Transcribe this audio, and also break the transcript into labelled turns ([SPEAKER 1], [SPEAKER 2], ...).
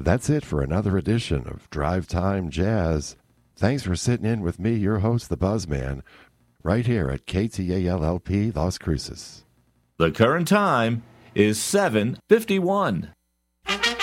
[SPEAKER 1] That's it for another edition of Drive Time Jazz. Thanks for sitting in with me, your host, the Buzzman, right here at KTAL-LP Las Cruces.
[SPEAKER 2] The current time is 7:51.